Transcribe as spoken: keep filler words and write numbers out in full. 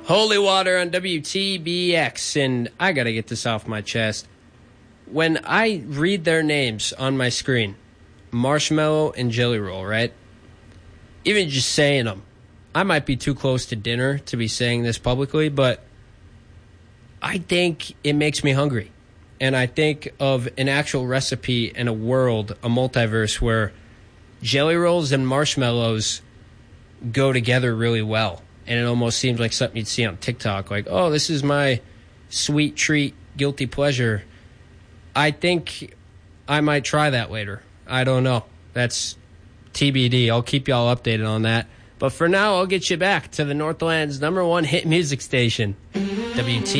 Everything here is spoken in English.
Holy Water on W T B X, and I got to get this off my chest. When I read their names on my screen, Marshmallow and Jelly Roll, right? Even just saying them, I might be too close to dinner to be saying this publicly, but I think it makes me hungry. And I think of an actual recipe in a world, a multiverse, where Jelly Rolls and marshmallows go together really well. And it almost seems like something you'd see on TikTok. Like, oh, this is my sweet treat, guilty pleasure. I think I might try that later. I don't know. That's T B D. I'll keep y'all updated on that. But for now, I'll get you back to the Northland's number one hit music station, W T.